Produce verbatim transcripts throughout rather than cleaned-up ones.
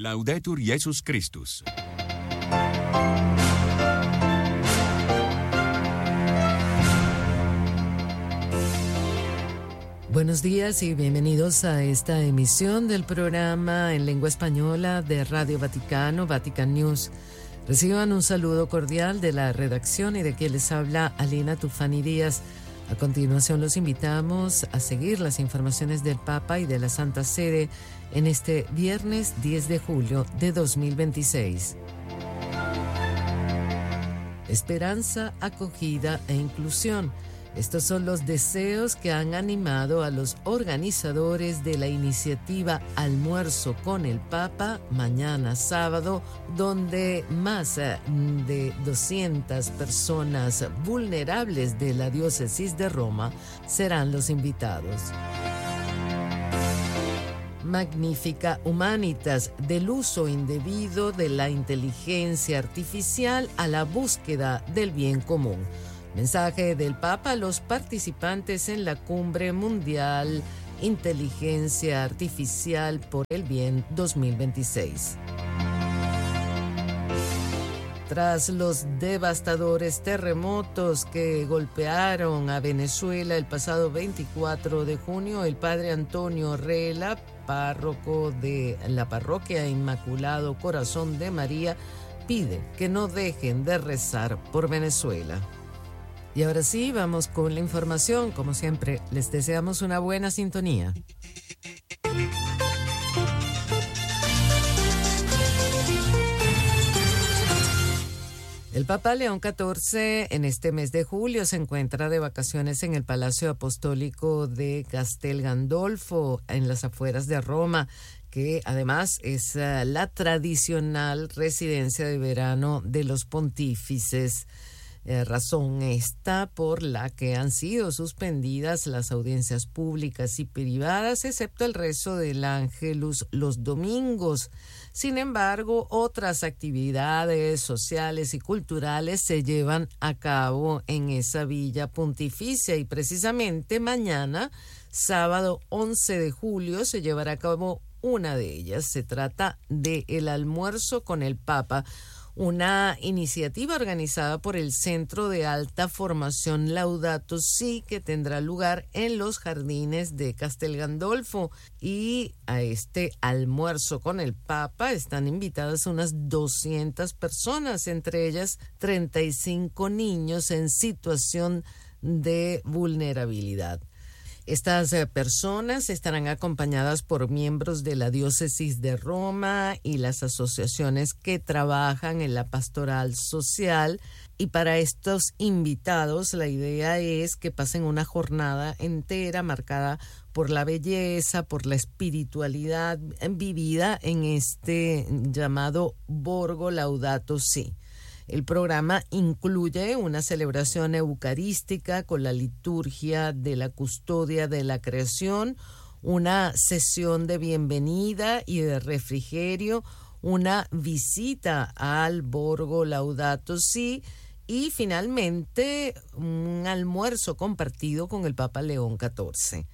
Laudetur Jesus Christus. Buenos días y bienvenidos a esta emisión del programa en lengua española de Radio Vaticano, Vatican News. Reciban un saludo cordial de la redacción y de quien les habla Alina Tufani Díaz. A continuación los invitamos a seguir las informaciones del Papa y de la Santa Sede en este viernes diez de julio de dos mil veintiséis. Esperanza, acogida e inclusión. Estos son los deseos que han animado a los organizadores de la iniciativa Almuerzo con el Papa mañana sábado, donde más de doscientas personas vulnerables de la diócesis de Roma serán los invitados. Magnifica Humanitas, del uso indebido de la inteligencia artificial a la búsqueda del bien común. Mensaje del Papa a los participantes en la Cumbre Mundial Inteligencia Artificial por el Bien dos mil veintiséis. Tras los devastadores terremotos que golpearon a Venezuela el pasado veinticuatro de junio, el padre Antonio Rela, párroco de la parroquia Inmaculado Corazón de María, pide que no dejen de rezar por Venezuela. Y ahora sí, vamos con la información. Como siempre, les deseamos una buena sintonía. El Papa León catorce en este mes de julio se encuentra de vacaciones en el Palacio Apostólico de Castel Gandolfo, en las afueras de Roma, que además es uh, la tradicional residencia de verano de los pontífices. Eh, razón esta por la que han sido suspendidas las audiencias públicas y privadas, excepto el rezo del Ángelus los domingos. Sin embargo, otras actividades sociales y culturales se llevan a cabo en esa villa pontificia y precisamente mañana, sábado once de julio, se llevará a cabo una de ellas. Se trata de el Almuerzo con el Papa, una iniciativa organizada por el Centro de Alta Formación Laudato Si, que tendrá lugar en los jardines de Castel Gandolfo. Y a este almuerzo con el Papa están invitadas unas doscientas personas, entre ellas treinta y cinco niños en situación de vulnerabilidad. Estas eh, personas estarán acompañadas por miembros de la diócesis de Roma y las asociaciones que trabajan en la pastoral social. Y para estos invitados la idea es que pasen una jornada entera marcada por la belleza, por la espiritualidad vivida en este llamado Borgo Laudato Si. El programa incluye una celebración eucarística con la liturgia de la custodia de la creación, una sesión de bienvenida y de refrigerio, una visita al Borgo Laudato Si y finalmente un almuerzo compartido con el Papa León catorce.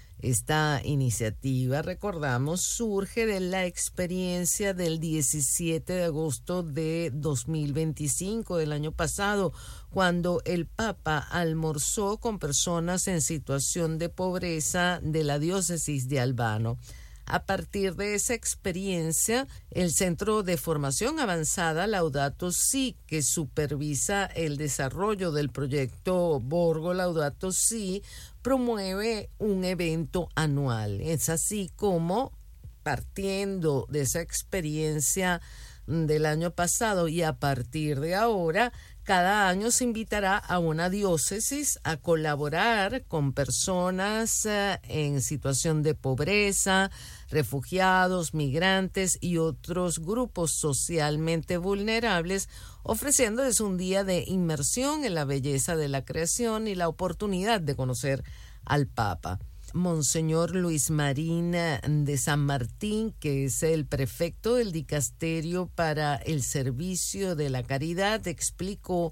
Esta iniciativa, recordamos, surge de la experiencia del diecisiete de agosto de dos mil veinticinco, del año pasado, cuando el Papa almorzó con personas en situación de pobreza de la diócesis de Albano. A partir de esa experiencia, el Centro de Formación Avanzada Laudato Si, que supervisa el desarrollo del proyecto Borgo Laudato Si, promueve un evento anual. Es así como, partiendo de esa experiencia del año pasado y a partir de ahora, cada año se invitará a una diócesis a colaborar con personas eh, en situación de pobreza, refugiados, migrantes y otros grupos socialmente vulnerables, ofreciéndoles un día de inmersión en la belleza de la creación y la oportunidad de conocer al Papa. Monseñor Luis Marín de San Martín, que es el prefecto del Dicasterio para el Servicio de la Caridad, explicó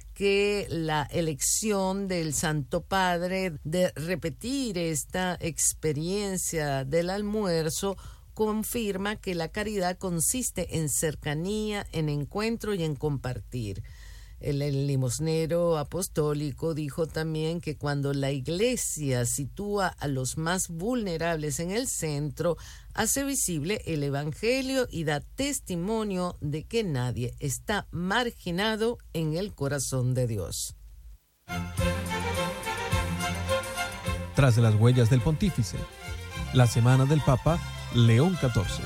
que la elección del Santo Padre de repetir esta experiencia del almuerzo confirma que la caridad consiste en cercanía, en encuentro y en compartir. El, el limosnero apostólico dijo también que cuando la Iglesia sitúa a los más vulnerables en el centro, hace visible el Evangelio y da testimonio de que nadie está marginado en el corazón de Dios. Tras las huellas del pontífice, la semana del Papa León catorce.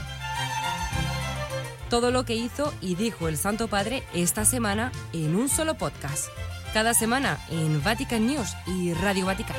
Todo lo que hizo y dijo el Santo Padre esta semana en un solo podcast. Cada semana en Vatican News y Radio Vaticana.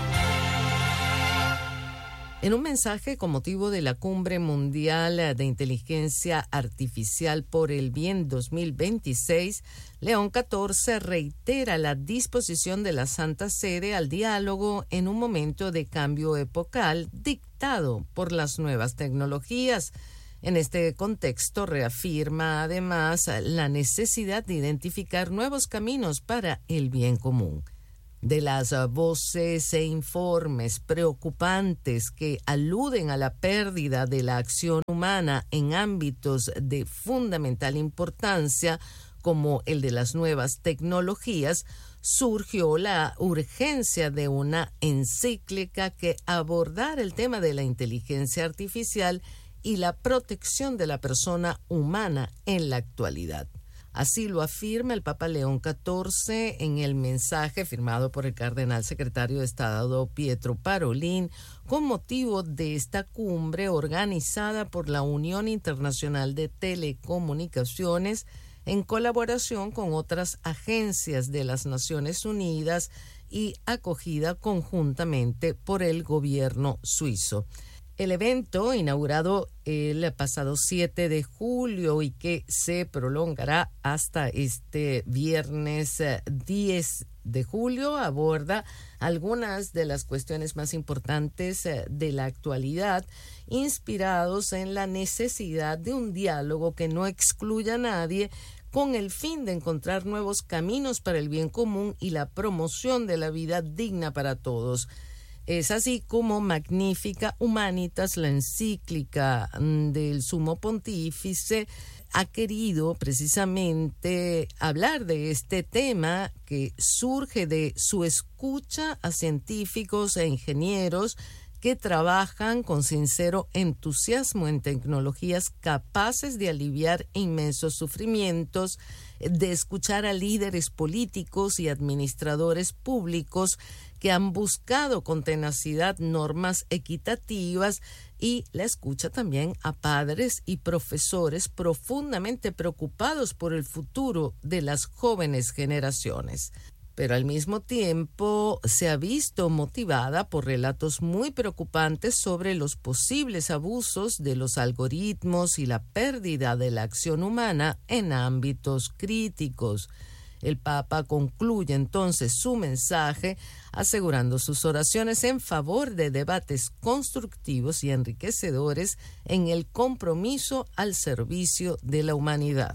En un mensaje con motivo de la Cumbre Mundial de Inteligencia Artificial por el Bien dos mil veintiséis, León catorce reitera la disposición de la Santa Sede al diálogo en un momento de cambio epocal dictado por las nuevas tecnologías. En este contexto reafirma además la necesidad de identificar nuevos caminos para el bien común. De las voces e informes preocupantes que aluden a la pérdida de la acción humana en ámbitos de fundamental importancia, como el de las nuevas tecnologías, surgió la urgencia de una encíclica que abordara el tema de la inteligencia artificial y la protección de la persona humana en la actualidad. Así lo afirma el Papa León catorce en el mensaje firmado por el cardenal secretario de Estado Pietro Parolin con motivo de esta cumbre organizada por la Unión Internacional de Telecomunicaciones en colaboración con otras agencias de las Naciones Unidas y acogida conjuntamente por el gobierno suizo. El evento, inaugurado el pasado siete de julio y que se prolongará hasta este viernes diez de julio, aborda algunas de las cuestiones más importantes de la actualidad, inspirados en la necesidad de un diálogo que no excluya a nadie, con el fin de encontrar nuevos caminos para el bien común y la promoción de la vida digna para todos. Es así como Magnificat Humanitas, la encíclica del Sumo Pontífice, ha querido precisamente hablar de este tema que surge de su escucha a científicos e ingenieros que trabajan con sincero entusiasmo en tecnologías capaces de aliviar inmensos sufrimientos, de escuchar a líderes políticos y administradores públicos que han buscado con tenacidad normas equitativas, y la escucha también a padres y profesores profundamente preocupados por el futuro de las jóvenes generaciones. Pero al mismo tiempo se ha visto motivada por relatos muy preocupantes sobre los posibles abusos de los algoritmos y la pérdida de la acción humana en ámbitos críticos. El Papa concluye entonces su mensaje asegurando sus oraciones en favor de debates constructivos y enriquecedores en el compromiso al servicio de la humanidad.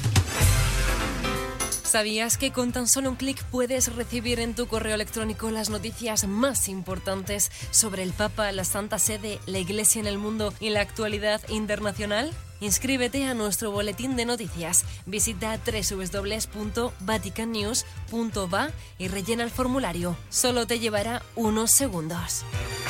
¿Sabías que con tan solo un clic puedes recibir en tu correo electrónico las noticias más importantes sobre el Papa, la Santa Sede, la Iglesia en el mundo y la actualidad internacional? Inscríbete a nuestro boletín de noticias. Visita doble u doble u doble u punto vatican news punto va y rellena el formulario. Solo te llevará unos segundos.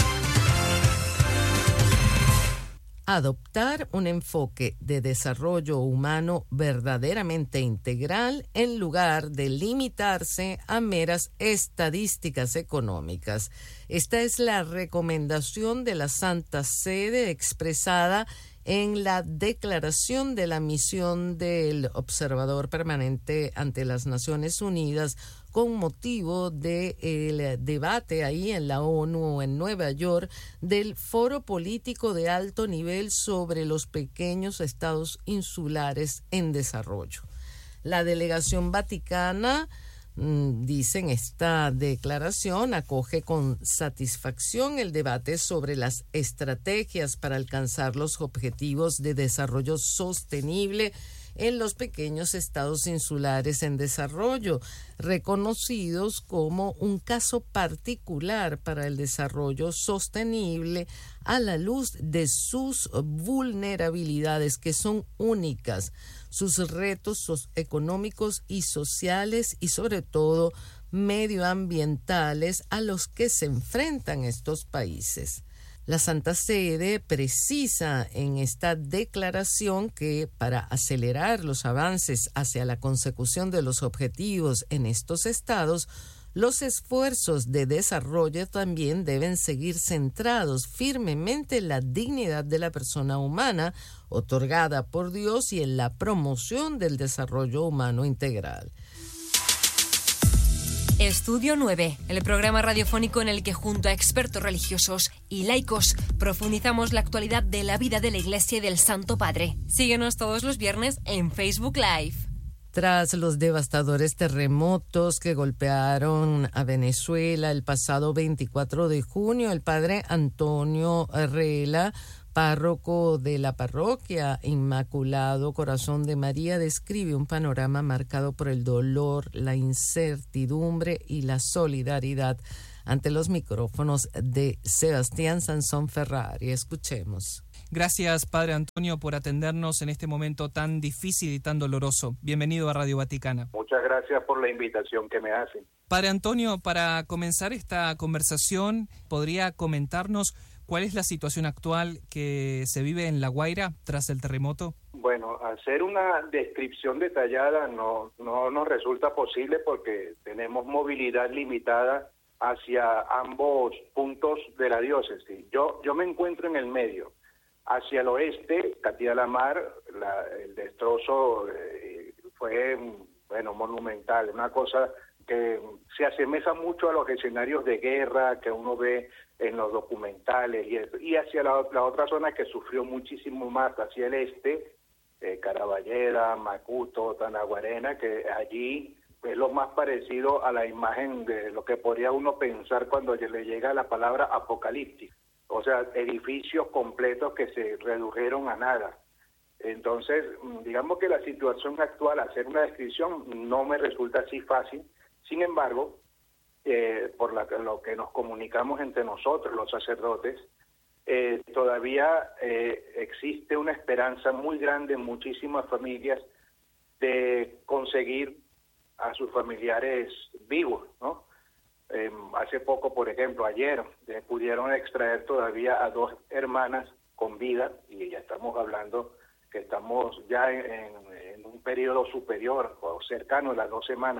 Adoptar un enfoque de desarrollo humano verdaderamente integral en lugar de limitarse a meras estadísticas económicas. Esta es la recomendación de la Santa Sede expresada en la declaración de la misión del Observador Permanente ante las Naciones Unidas con motivo del debate ahí en la ONU en Nueva York del Foro Político de Alto Nivel sobre los pequeños estados insulares en desarrollo. La delegación vaticana, dice en esta declaración, acoge con satisfacción el debate sobre las estrategias para alcanzar los objetivos de desarrollo sostenible en los pequeños estados insulares en desarrollo, reconocidos como un caso particular para el desarrollo sostenible a la luz de sus vulnerabilidades, que son únicas, sus retos económicos y sociales y sobre todo medioambientales a los que se enfrentan estos países. La Santa Sede precisa en esta declaración que para acelerar los avances hacia la consecución de los objetivos en estos estados, los esfuerzos de desarrollo también deben seguir centrados firmemente en la dignidad de la persona humana otorgada por Dios y en la promoción del desarrollo humano integral. Estudio nueve, el programa radiofónico en el que junto a expertos religiosos y laicos profundizamos la actualidad de la vida de la Iglesia y del Santo Padre. Síguenos todos los viernes en Facebook Live. Tras los devastadores terremotos que golpearon a Venezuela el pasado veinticuatro de junio, el padre Antonio Herrera, párroco de la parroquia Inmaculado Corazón de María, describe un panorama marcado por el dolor, la incertidumbre y la solidaridad ante los micrófonos de Sebastián Sansón Ferrari. Escuchemos. Gracias, Padre Antonio, por atendernos en este momento tan difícil y tan doloroso. Bienvenido a Radio Vaticana. Muchas gracias por la invitación que me hacen. Padre Antonio, para comenzar esta conversación, ¿podría comentarnos cuál es la situación actual que se vive en La Guaira tras el terremoto? Bueno, hacer una descripción detallada no, no nos resulta posible porque tenemos movilidad limitada hacia ambos puntos de la diócesis. Yo, yo me encuentro en el medio. Hacia el oeste, Catía la Mar, la, el destrozo eh, fue, bueno, monumental, una cosa que se asemeja mucho a los escenarios de guerra que uno ve en los documentales, y, eso. Y hacia la, la otra zona que sufrió muchísimo más, hacia el este, eh, Caraballeda, Macuto, Tanaguarena, que allí es lo más parecido a la imagen de lo que podría uno pensar cuando le llega la palabra apocalíptico. O sea, edificios completos que se redujeron a nada. Entonces, digamos que la situación actual, hacer una descripción no me resulta así fácil. Sin embargo, eh, por la, lo que nos comunicamos entre nosotros, los sacerdotes, eh, todavía eh, existe una esperanza muy grande en muchísimas familias de conseguir a sus familiares vivos, ¿no? Eh, hace poco, por ejemplo, ayer, eh, pudieron extraer todavía a dos hermanas con vida, y ya estamos hablando que estamos ya en, en, en un periodo superior o cercano a las dos semanas.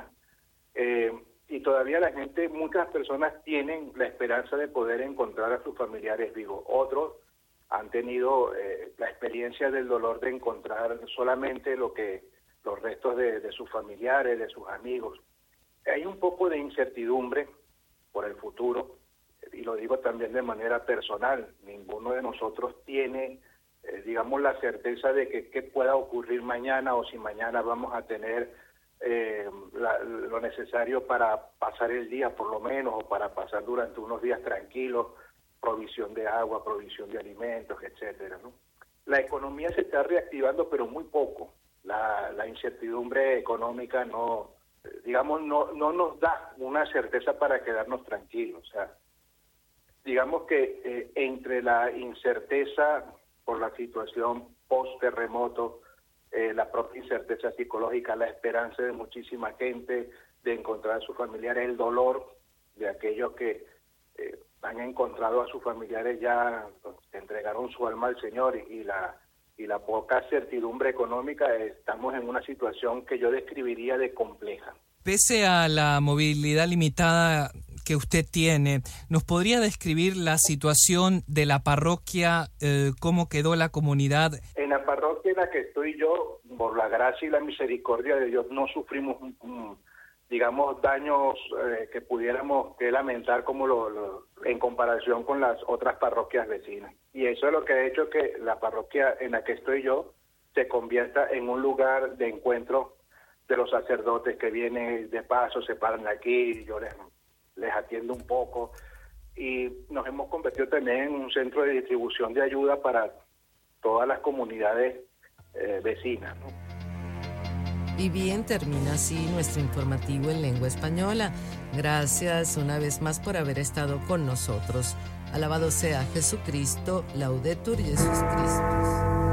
Eh, y todavía la gente, muchas personas tienen la esperanza de poder encontrar a sus familiares vivos. Otros han tenido eh, la experiencia del dolor de encontrar solamente lo que los restos de, de sus familiares, de sus amigos. Hay un poco de incertidumbre por el futuro, y lo digo también de manera personal. Ninguno de nosotros tiene, eh, digamos, la certeza de que qué pueda ocurrir mañana, o si mañana vamos a tener eh, la, lo necesario para pasar el día, por lo menos, o para pasar durante unos días tranquilos, provisión de agua, provisión de alimentos, etcétera, ¿no? La economía se está reactivando, pero muy poco. La, la incertidumbre económica no, digamos, no, no nos da una certeza para quedarnos tranquilos. O sea, digamos que eh, entre la incerteza por la situación post-terremoto, eh, la propia incerteza psicológica, la esperanza de muchísima gente de encontrar a sus familiares, el dolor de aquellos que eh, han encontrado a sus familiares ya, que entregaron su alma al Señor, y, y la y la poca certidumbre económica, estamos en una situación que yo describiría de compleja. Pese a la movilidad limitada que usted tiene, ¿nos podría describir la situación de la parroquia, eh, cómo quedó la comunidad? En la parroquia en la que estoy yo, por la gracia y la misericordia de Dios, no sufrimos, um, digamos, daños eh, que pudiéramos que lamentar como lo, lo, en comparación con las otras parroquias vecinas. Y eso es lo que ha hecho que la parroquia en la que estoy yo se convierta en un lugar de encuentro de los sacerdotes que vienen de paso, se paran aquí, yo les, les atiendo un poco, y nos hemos convertido también en un centro de distribución de ayuda para todas las comunidades eh, vecinas, ¿no? Y bien, termina así nuestro informativo en lengua española. Gracias una vez más por haber estado con nosotros. Alabado sea Jesucristo, Laudetur Jesus Christus.